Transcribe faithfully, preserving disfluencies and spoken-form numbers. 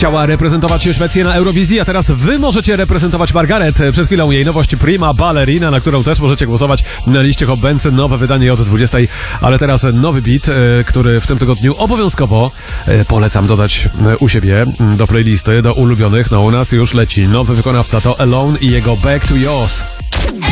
Chciała reprezentować Szwecję na Eurowizji, a teraz wy możecie reprezentować Margaret. Przed chwilą jej nowość Prima Ballerina, na którą też możecie głosować na liście Hot Benz. Nowe wydanie od dwudziestej, ale teraz nowy beat, który w tym tygodniu obowiązkowo polecam dodać u siebie do playlisty, do ulubionych. No u nas już leci nowy wykonawca, to Alone i jego Back to Yours.